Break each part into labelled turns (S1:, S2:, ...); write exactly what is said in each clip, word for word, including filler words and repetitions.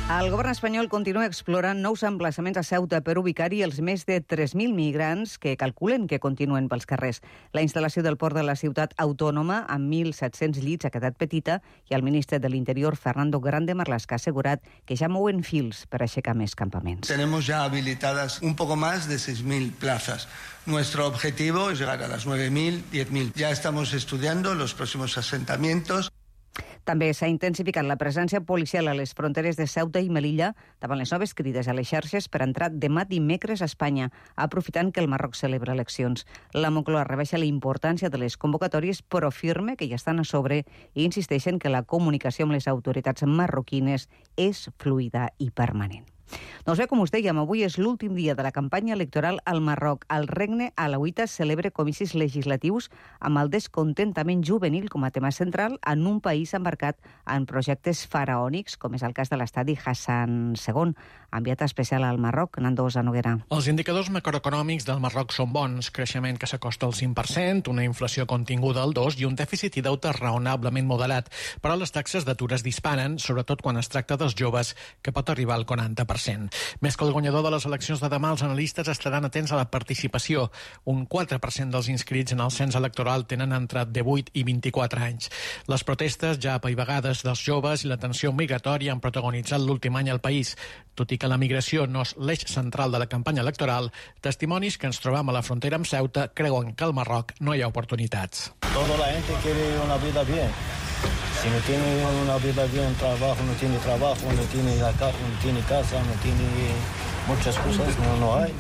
S1: El govern espanyol continua explorant nous emplaçaments a Ceuta per ubicar-hi els més de tres mil migrants que calculen que continuen pels carrers. La instal·lació del port de la ciutat autònoma, amb mil set-cents llits, ha quedat petita i el ministre de l'Interior, Fernando Grande Marlaska, ha assegurat que ja mouen fils per aixecar més campaments.
S2: Tenemos ya habilitadas un poco más de seis mil plazas. Nuestro objetivo es llegar a las nueve mil, diez mil. Ya estamos estudiando los próximos asentamientos.
S1: També s'ha intensificat la presència policial a les fronteres de Ceuta i Melilla davant les noves crides a les xarxes per entrar demà dimecres a Espanya, aprofitant que el Marroc celebra eleccions. La Moncloa rebaixa la importància de les convocatòries, però afirma que ja estan a sobre i insisteixen que la comunicació amb les autoritats marroquines és fluida i permanent. Doncs bé, com us dèiem, avui és l'últim dia de la campanya electoral al Marroc. El regne alauita celebra comicis legislatius amb el descontentament juvenil com a tema central en un país embarcat en projectes faraònics, com és el cas de l'estadi Hassan segon. Enviat especial al Marroc, Nando Noguera.
S3: Els indicadors macroeconòmics del Marroc són bons, creixement que s'acosta al cinc per cent, una inflació continguda al dos per cent i un dèficit i deute raonablement moderat, però les taxes d'atur es disparen, sobretot quan es tracta dels joves, que pot arribar al quaranta per cent. Més que el guanyador de les eleccions de demà, els analistes estaran atents a la participació. Un quatre per cent dels inscrits en el cens electoral tenen entre divuit i vint-i-quatre anys. Les protestes ja apaivagades dels joves i la tensió migratòria han protagonitzat l'últim any al país. Tot i que la migració no és l'eix central de la campanya electoral, testimonis que ens trobam a la frontera amb Ceuta creuen que al Marroc no hi ha oportunitats.
S4: Toda la gente quiere una vida bien. Si no tiene una vida bien, trabajo, no tiene trabajo, no tiene, la ca no tiene casa, no tiene muchas cosas, no, no hay.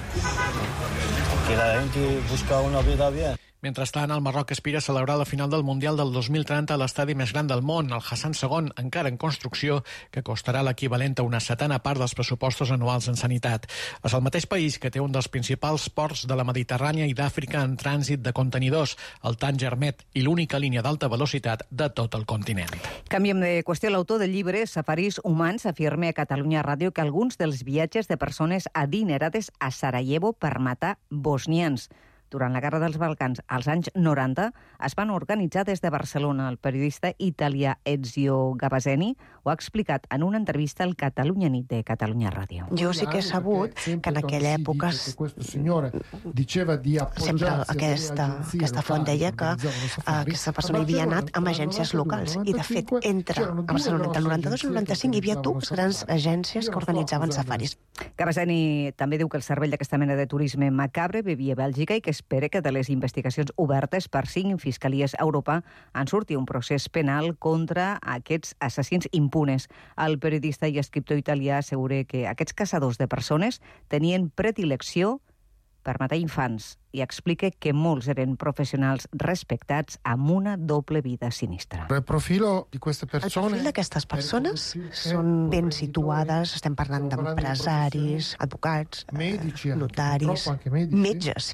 S4: Que la gente busca una vida bien.
S3: Mentrestant, el Marroc aspira a celebrar la final del Mundial del dos mil trenta a l'estadi més gran del món, el Hassan segon, encara en construcció, que costarà l'equivalent a una setena part dels pressupostos anuals en sanitat. És el mateix país que té un dels principals ports de la Mediterrània i d'Àfrica en trànsit de contenidors, el Tanger-Med, i l'única línia d'alta velocitat de tot el continent.
S1: Canviem de qüestió. L'autor del llibre Safaris humans afirma a Catalunya Ràdio que alguns dels viatges de persones adinerades a Sarajevo per matar bosnians durant la Guerra dels Balcans als anys noranta es van organitzar des de Barcelona. El periodista italià Ezio Gavaseni ho ha explicat en una entrevista al Catalunya Nit de Catalunya Ràdio.
S5: Jo sí que he sabut que en aquella època sempre aquesta, aquesta font deia que aquesta persona havia anat amb agències locals i de fet entre a Barcelona entre el noranta-dos i el noranta-cinc hi havia dues grans agències que organitzaven safaris.
S1: Gavaseni també diu que el cervell d'aquesta mena de turisme macabre vivia a Bèlgica i que espera que de les investigacions obertes per cinc fiscalies a Europa en surti un procés penal contra aquests assassins impunes. El periodista i escriptor italià assegura que aquests caçadors de persones tenien predilecció per matar infants i explica que molts eren professionals respectats amb una doble vida sinistra.
S5: El perfil d'aquestes persones són ben situades, estem parlant d'empresaris, advocats, notaris, metges.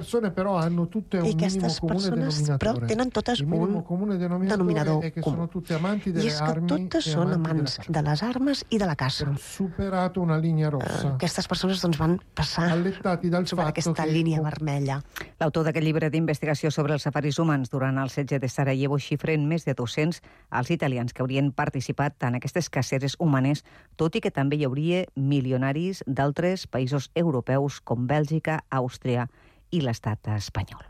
S5: I aquestes persones però tenen totes un denominador comú. I és que totes són amants de les armes i de la caça. Aquestes persones doncs, van passar sobre aquesta línia vermella.
S1: L'autor d'aquest llibre d'investigació sobre els safaris humans durant el setge de Sarajevo xifra en més de dos-cents els italians que haurien participat en aquestes caceres humanes, tot i que també hi hauria milionaris d'altres països europeus com Bèlgica, Àustria i l'estat espanyol.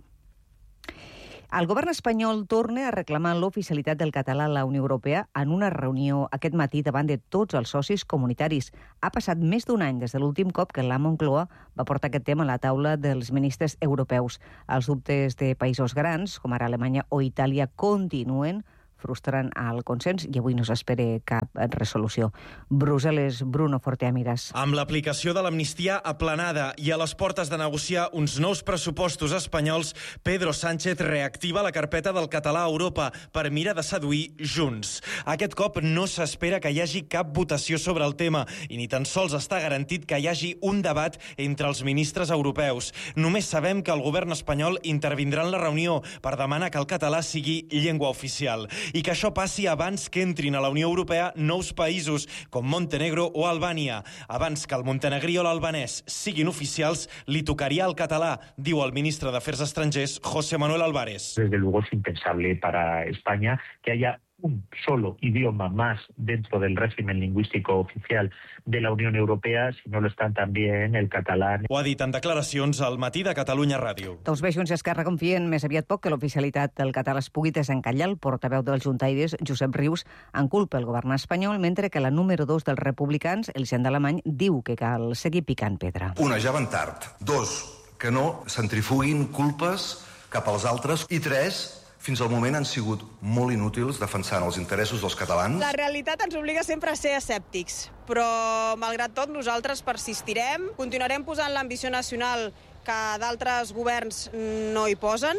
S1: El govern espanyol torna a reclamar l'oficialitat del català a la Unió Europea en una reunió aquest matí davant de tots els socis comunitaris. Ha passat més d'un any des de l'últim cop que la Moncloa va portar aquest tema a la taula dels ministres europeus. Els dubtes de països grans, com ara Alemanya o Itàlia, continuen frustrant el consens i avui no s'espera cap resolució. Brussel·les, Bruno Forteamiras.
S6: Amb l'aplicació de l'amnistia aplanada i a les portes de negociar uns nous pressupostos espanyols, Pedro Sánchez reactiva la carpeta del català a Europa per mirar de seduir Junts. Aquest cop no s'espera que hi hagi cap votació sobre el tema i ni tan sols està garantit que hi hagi un debat entre els ministres europeus. Només sabem que el govern espanyol intervindrà en la reunió per demanar que el català sigui llengua oficial i que això passi abans que entrin a la Unió Europea nous països com Montenegro o Albània. Abans que el montenegrí o l'albanès siguin oficials, li tocaria el català, diu el ministre d'Afers Estrangers, José Manuel Álvarez.
S7: Desde luego es impensable para España que haya un solo idioma más dentro del régimen lingüístico oficial de la Unión Europea, si no lo están también el catalán.
S6: Ho ha dit en declaracions al Matí de Catalunya Ràdio.
S1: Doncs bé, Junts i Esquerra confien més aviat poc que l'oficialitat del català es pugui desencallar. El portaveu dels juntaires, Josep Rius, en culpa el govern espanyol, mentre que la número dos dels republicans, Elisenda Alemany, diu que cal seguir picant pedra.
S8: Una, ja van tard. Dos, que no centrifuguin culpes cap als altres. I tres, fins al moment han sigut molt inútils defensant els interessos dels catalans.
S9: La realitat ens obliga sempre a ser escèptics, però malgrat tot nosaltres persistirem, continuarem posant l'ambició nacional que d'altres governs no hi posen.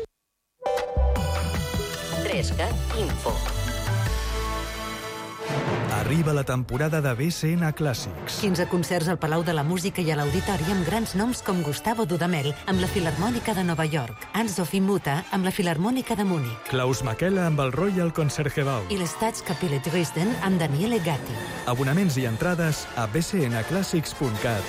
S10: Trescat Info.
S11: Arriba la temporada de B C N Clàssics.
S10: quinze concerts al Palau de la Música i a l'Auditori amb grans noms com Gustavo Dudamel amb la Filharmònica de Nova York, Hans-Sophie Mutter amb la Filharmònica de Múnich,
S11: Klaus Makela amb el Royal Concertgebouw
S10: i l'Staatskapelle Dresden amb Daniele Gatti.
S11: Abonaments i entrades a b c n clàssics punt cat.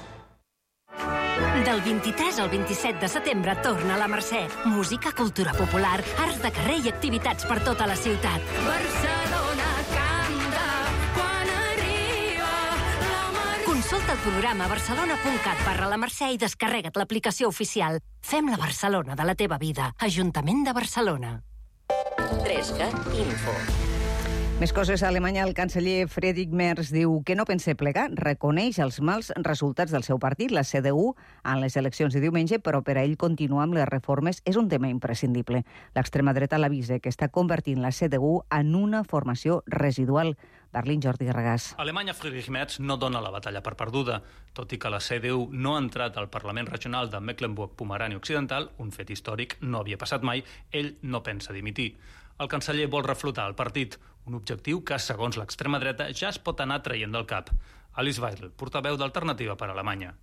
S12: Del vint-i-tres al vint-i-set de setembre torna a la Mercè. Música, cultura popular, arts de carrer i activitats per tota la ciutat. Barcelona canta quan arriba la Mercè. Consulta el programa barcelona punt cat barra la Mercè i descarrega't l'aplicació oficial. Fem la Barcelona de la teva vida. Ajuntament de Barcelona.
S10: Trescat Info.
S1: Més coses a Alemanya. El canceller Friedrich Merz diu que no pensa plegar, reconeix els mals resultats del seu partit, la C D U, en les eleccions de diumenge, però per a ell continuar amb les reformes és un tema imprescindible. L'extrema dreta l'avisa que està convertint la C D U en una formació residual. Berlín, Jordi Regàs.
S13: A Alemanya, Friedrich Merz no dona la batalla per perduda. Tot i que la C D U no ha entrat al Parlament regional de Mecklenburg-Pomerània Occidental, un fet històric, no havia passat mai, ell no pensa dimitir. El canceller vol reflotar el partit, un objectiu que, segons l'extrema dreta, ja es pot anar traient del cap. Alice Weidel, portaveu d'Alternativa per Alemanya.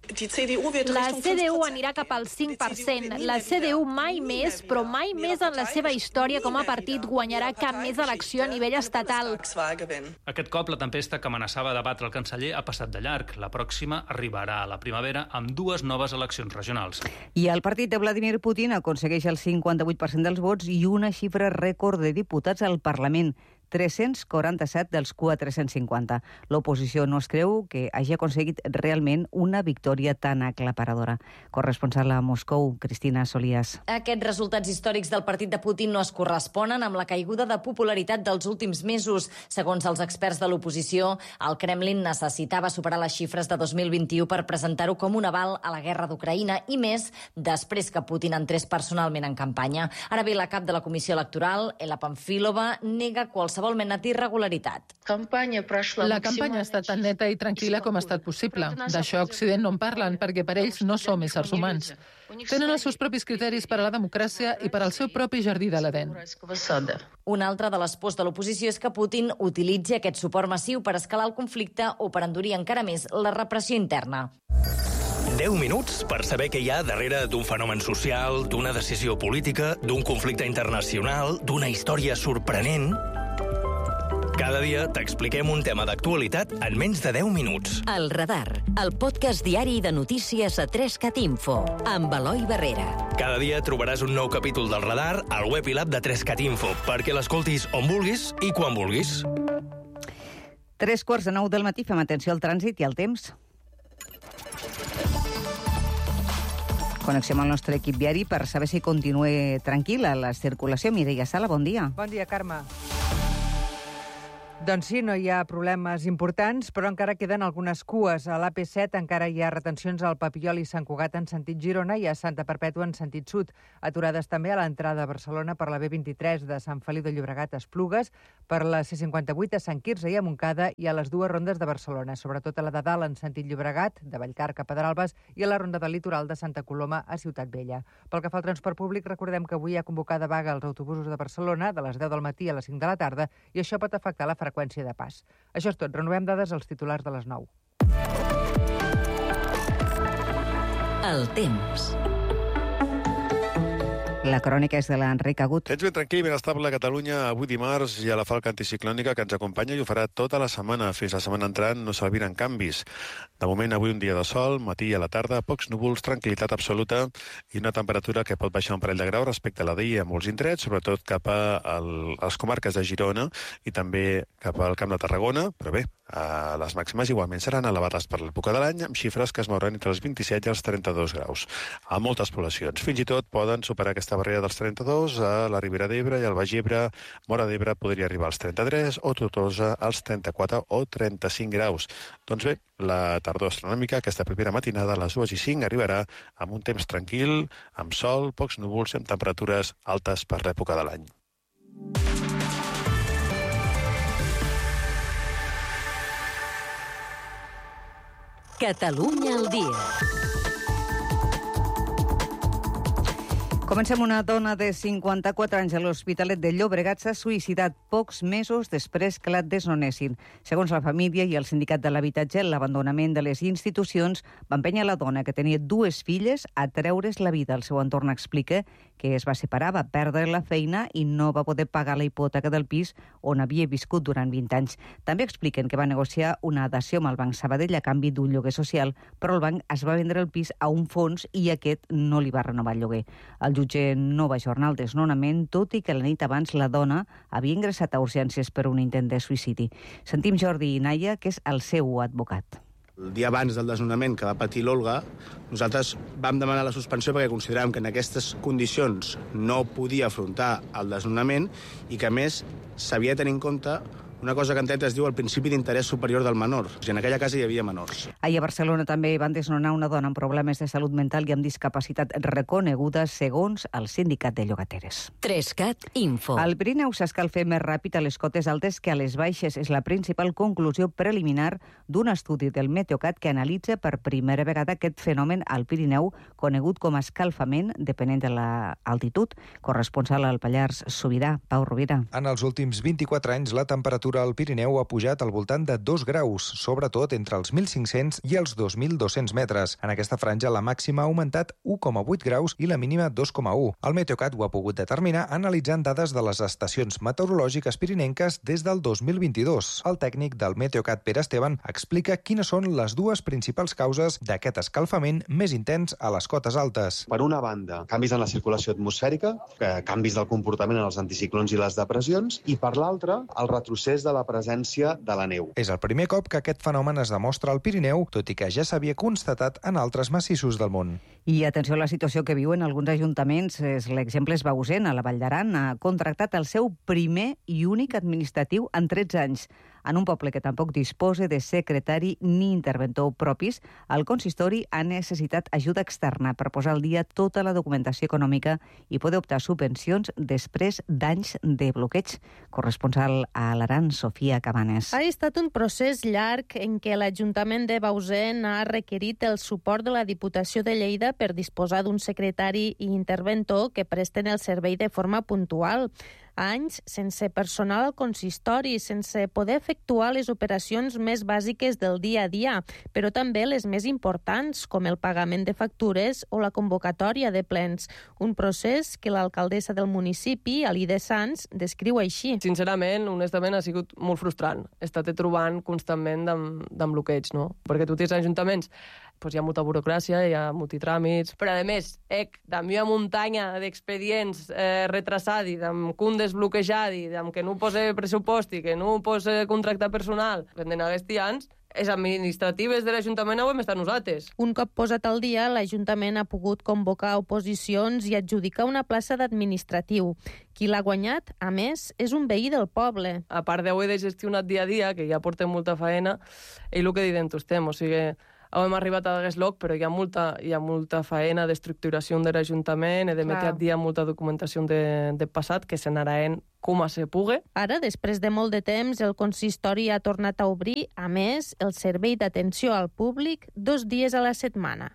S14: La C D U anirà cap al cinc per cent. La C D U mai més, però mai més en la seva història com a partit guanyarà cap més elecció a nivell estatal.
S13: Aquest cop la tempesta que amenaçava de batre el canceller ha passat de llarg. La pròxima arribarà a la primavera amb dues noves eleccions regionals.
S1: I el partit de Vladimir Putin aconsegueix el cinquanta-vuit per cent dels vots i una xifra rècord de diputats al Parlament. tres-cents quaranta-set dels quatre-cents cinquanta. L'oposició no es creu que hagi aconseguit realment una victòria tan aclaparadora. Corresponsal a Moscou, Cristina Solías.
S15: Aquests resultats històrics del partit de Putin no es corresponen amb la caiguda de popularitat dels últims mesos. Segons els experts de l'oposició, el Kremlin necessitava superar les xifres de dos mil vint-i-u per presentar-ho com un aval a la guerra d'Ucraïna i més després que Putin entrés personalment en campanya. Ara bé, la cap de la Comissió Electoral, Ela Pamfilova, nega qualsevol mena d'irregularitat.
S16: La campanya ha estat tan neta i tranquil·la com ha estat possible. D'això a Occident no en parlen, perquè per ells no som éssers humans. Tenen els seus propis criteris per a la democràcia i per al seu propi jardí de l'Eden.
S15: Una altra de les pors de l'oposició és que Putin utilitzi aquest suport massiu per escalar el conflicte o per endurir encara més la repressió interna.
S17: deu minuts per saber què hi ha darrere d'un fenomen social, d'una decisió política, d'un conflicte internacional, d'una història sorprenent. Cada dia t'expliquem un tema d'actualitat en menys de deu minuts.
S12: El Radar, el podcast diari de notícies a Trescat Info, amb Eloi Barrera.
S17: Cada dia trobaràs un nou capítol del Radar al web i l'app de Trescat Info, perquè l'escoltis on vulguis i quan vulguis.
S1: Tres quarts de nou del matí, fem atenció al trànsit i al temps. Connexió amb el nostre equip viari per saber si continua tranquil·la la circulació. Mireia Sala, bon dia.
S18: Bon dia, Carme. Doncs sí, no hi ha problemes importants, però encara queden algunes cues. A l'A P set encara hi ha retencions al Papiol i Sant Cugat en sentit Girona i a Santa Perpètua en sentit sud. Aturades també a l'entrada a Barcelona per la B vint-i-tres de Sant Feliu de Llobregat a Esplugues, per la C cinquanta-vuit a Sant Quirze i a Montcada i a les dues rondes de Barcelona, sobretot a la de dalt en sentit Llobregat, de Vallcar cap a Pedralbes, i a la ronda del litoral de Santa Coloma a Ciutat Vella. Pel que fa al transport públic, recordem que avui hi ha convocada vaga als autobusos de Barcelona de les deu del matí a les cinc de la tarda i això pot afectar la freqüència de pas. Això és tot. Renovem dades als titulars de les nou.
S12: El temps.
S1: La crònica és de l'Enric Agut.
S19: Temps ben tranquil i ben estable a Catalunya. Avui dimarts hi ha la falca anticiclònica que ens acompanya i ho farà tota la setmana. Fins la setmana entrant no s'albiren canvis. De moment, avui un dia de sol, matí i a la tarda, pocs núvols, tranquil·litat absoluta i una temperatura que pot baixar un parell de graus respecte a la d'ahir a molts indrets, sobretot cap a les comarques de Girona i també cap al Camp de Tarragona. Però bé, les màximes igualment seran elevades per l'època de l'any, amb xifres que es mouran entre els vint-i-set i els trenta-dos graus. A moltes poblacions. Fins i tot poden superar aquesta barrera dels trenta-dos a la Ribera d'Ebre i al Baix Ebre. Móra d'Ebre podria arribar als trenta-tres o Tortosa als trenta-quatre o trenta-cinc graus. Doncs bé, la tardor astronòmica, aquesta primera matinada a les dues i cinc, arribarà amb un temps tranquil, amb sol, pocs núvols i amb temperatures altes per l'època de l'any.
S10: Catalunya al dia.
S1: Comencem. Una dona de cinquanta-quatre anys a l'Hospitalet de Llobregat s'ha suïcidat pocs mesos després que la desnonessin. Segons la família i el sindicat de l'habitatge, l'abandonament de les institucions va empènyer la dona, que tenia dues filles, a treure's la vida. El seu entorn explica que es va separar, va perdre la feina i no va poder pagar la hipoteca del pis on havia viscut durant vint anys. També expliquen que va negociar una dació amb el Banc Sabadell a canvi d'un lloguer social, però el banc es va vendre el pis a un fons i aquest no li va renovar el lloguer. El jutge no va ajornar el desnonament, tot i que la nit abans la dona havia ingressat a urgències per un intent de suïcidi. Sentim Jordi Naya, que és el seu advocat.
S20: El dia abans del desnonament que va patir l'Olga, nosaltres vam demanar la suspensió perquè consideràvem que en aquestes condicions no podia afrontar el desnonament i que, a més, s'havia de tenir en compte una cosa que en dret es diu el principi d'interès superior del menor. I en aquella casa hi havia menors.
S1: Ahir a Barcelona també van desnonar una dona amb problemes de salut mental i amb discapacitat reconeguda, segons el sindicat de llogateres.
S10: Trescat Info.
S1: Al Pirineu s'escalfa més ràpid a les cotes altes que a les baixes. És la principal conclusió preliminar d'un estudi del Meteocat que analitza per primera vegada aquest fenomen al Pirineu, conegut com a escalfament, depenent de l'altitud. Corresponsal al Pallars Sobirà, Pau Rovira.
S21: En els últims vint-i-quatre anys, la temperatura al Pirineu ha pujat al voltant de dos graus, sobretot entre els mil cinc-cents i els dos mil dos-cents metres. En aquesta franja, la màxima ha augmentat u coma vuit graus i la mínima dos coma u. El Meteocat ho ha pogut determinar analitzant dades de les estacions meteorològiques pirinenques des del dos mil vint-i-dos. El tècnic del Meteocat, Pere Esteban, explica quines són les dues principals causes d'aquest escalfament més intens a les cotes altes.
S22: Per una banda, canvis en la circulació atmosfèrica, canvis del comportament en els anticiclons i les depressions, i per l'altra, el retrocés de la presència de la neu.
S21: És el primer cop que aquest fenomen es demostra al Pirineu, tot i que ja s'havia constatat en altres massissos del món.
S1: I atenció a la situació que viuen alguns ajuntaments. L'exemple és Bausen, a la Vall d'Aran. Ha contractat el seu primer i únic administratiu en tretze anys. En un poble que tampoc disposa de secretari ni interventor propis, el consistori ha necessitat ajuda externa per posar al dia tota la documentació econòmica i poder optar subvencions després d'anys de bloqueig. Corresponsal a l'Aran, Sofia Cabanes.
S23: Ha estat un procés llarg en què l'Ajuntament de Bausen ha requerit el suport de la Diputació de Lleida per disposar d'un secretari i interventor que presten el servei de forma puntual. Anys sense personal al consistori, sense poder efectuar les operacions més bàsiques del dia a dia, però també les més importants, com el pagament de factures o la convocatòria de plens. Un procés que l'alcaldessa del municipi, Alide Sans, descriu així.
S24: Sincerament, honestament, ha sigut molt frustrant. He estat trobant constantment d'en bloqueig, no? Perquè tu tens ajuntaments, doncs hi ha molta burocràcia, hi ha multitràmits, però a més, ec, també hi ha muntanya d'expedients eh, retrasats, amb que un desbloquejat, amb que no posa pressupost i que no posa contractar personal, venden aquests anys, les administratives de l'Ajuntament ho hem estat nosaltres.
S23: Un cop posat al dia, l'Ajuntament ha pogut convocar oposicions i adjudicar una plaça d'administratiu. Qui l'ha guanyat, a més, és un veí del poble.
S24: A part d'haver de gestionar dia a dia, que ja portem molta feina, és el que diem estem, o sigui, hem arribat a aquest lloc, però hi ha molta, hi ha molta feina d'estructuració de l'Ajuntament, he de metre a dia molta documentació de, de passat, que se n'araen com se pugui.
S23: Ara, després de molt de temps, el consistori ha tornat a obrir, a més, el servei d'atenció al públic dos dies a la setmana.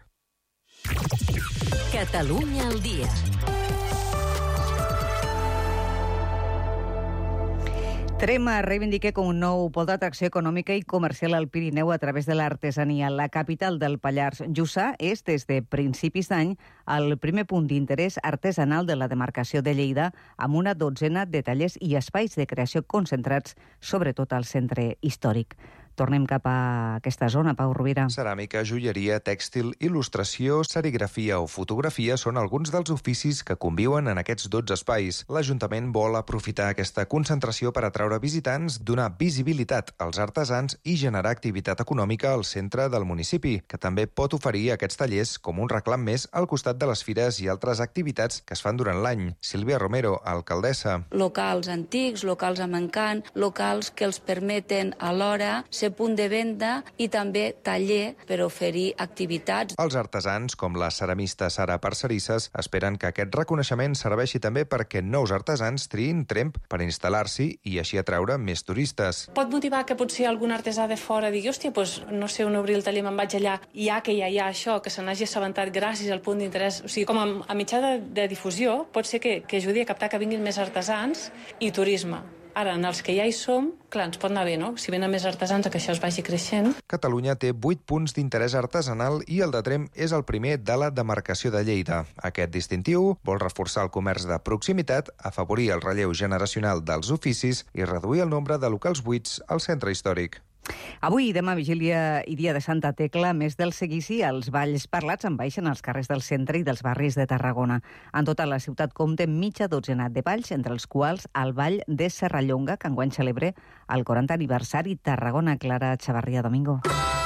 S10: Catalunya al dia.
S1: Trema reivindica com un nou pol d'atracció econòmica i comercial al Pirineu a través de l'artesania. La capital del Pallars Jussà és, des de principis d'any, el primer punt d'interès artesanal de la demarcació de Lleida, amb una dotzena de tallers i espais de creació concentrats, sobretot al centre històric. Tornem cap a aquesta zona, Pau Rovira.
S21: Ceràmica, joieria, tèxtil, il·lustració, serigrafia o fotografia són alguns dels oficis que conviuen en aquests dotze espais. L'Ajuntament vol aprofitar aquesta concentració per atraure visitants, donar visibilitat als artesans i generar activitat econòmica al centre del municipi, que també pot oferir aquests tallers com un reclam més al costat de les fires i altres activitats que es fan durant l'any. Sílvia Romero, alcaldessa.
S2: Locals antics, locals amb encant, locals que els permeten alhora ser punt de venda i també taller per oferir activitats.
S21: Els artesans, com la ceramista Sara Parcerisses, esperen que aquest reconeixement serveixi també perquè nous artesans triïn Tremp per instal·lar-s'hi i així atraure més turistes.
S3: Pot motivar que potser algun artesà de fora digui, hòstia, doncs no sé on obrir el taller, me'n vaig allà, ja que ja hi ha això, que se n'hagi assabentat gràcies al punt d'interès. O sigui, com a, a mitjà de, de difusió, pot ser que, que ajudi a captar que vinguin més artesans i turisme. Ara, en els que ja hi som, clar, ens pot anar bé, no? Si venen més artesans, que això es vagi creixent.
S21: Catalunya té vuit punts d'interès artesanal i el de Tremp és el primer de la demarcació de Lleida. Aquest distintiu vol reforçar el comerç de proximitat, afavorir el relleu generacional dels oficis i reduir el nombre de locals buits al centre històric.
S1: Avui, demà, vigília i dia de Santa Tecla, a més del seguici, els balls parlats enbaixen als carrers del centre i dels barris de Tarragona. En tota la ciutat compta mitja dotzena de balls, entre els quals el ball de Serrallonga, que enguany celebra el quaranta aniversari Tarragona. Clara Chavarria Domingo.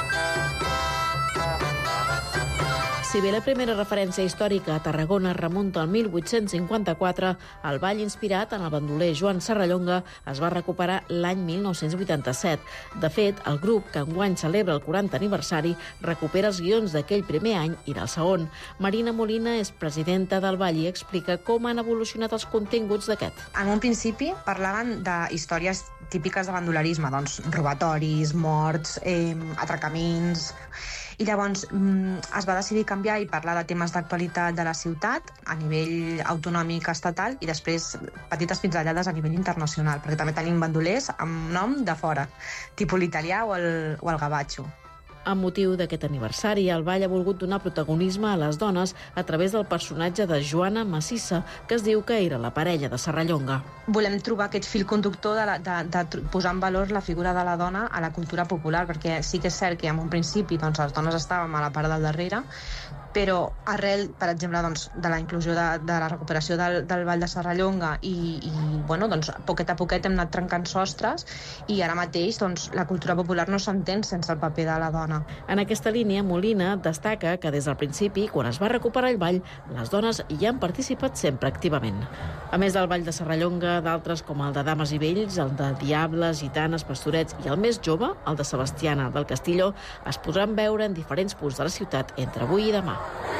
S4: Si bé la primera referència històrica a Tarragona remunta al mil vuit-cents cinquanta-quatre, el ball inspirat en el bandoler Joan Serrallonga es va recuperar l'any mil nou-cents vuitanta-set. De fet, el grup, que enguany celebra el quaranta aniversari, recupera els guions d'aquell primer any i del segon. Marina Molina és presidenta del ball i explica com han evolucionat els continguts d'aquest.
S5: En un principi parlaven de històries típiques de bandolerisme, doncs robatoris, morts, eh, atracaments... I llavors es va decidir canviar i parlar de temes d'actualitat de la ciutat a nivell autonòmic estatal i després petites pinzellades a nivell internacional, perquè també tenim bandolers amb nom de fora, tipus l'italià o el, o el gavatxo.
S4: Amb motiu d'aquest aniversari, el ball ha volgut donar protagonisme a les dones a través del personatge de Joana Massissa, que es diu que era la parella de Serrallonga.
S5: Volem trobar aquest fil conductor de, la, de, de posar en valor la figura de la dona a la cultura popular, perquè sí que és cert que en un principi doncs, les dones estàvem a la part del darrere, però arrel, per exemple, doncs, de la inclusió de, de la recuperació del, del Ball de Serrallonga i, i bueno, doncs, poquet a poquet hem anat trencant sostres i ara mateix doncs, la cultura popular no s'entén sense el paper de la dona.
S4: En aquesta línia, Molina destaca que des del principi, quan es va recuperar el ball, les dones hi han participat sempre activament. A més del Ball de Serrallonga, d'altres com el de Dames i Vells, el de Diables, Gitanes, Pastorets i el més jove, el de Sebastiana del Castillo, es podran veure en diferents punts de la ciutat entre avui i demà.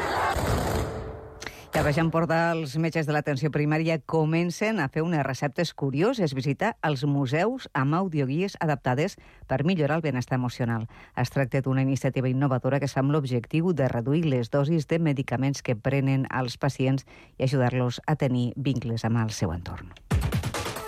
S1: I a Baix Empordà, els metges de l'atenció primària comencen a fer unes receptes curioses, visitar els museus amb audioguies adaptades per millorar el benestar emocional. Es tracta d'una iniciativa innovadora que es fa amb l'objectiu de reduir les dosis de medicaments que prenen els pacients i ajudar-los a tenir vincles amb el seu entorn.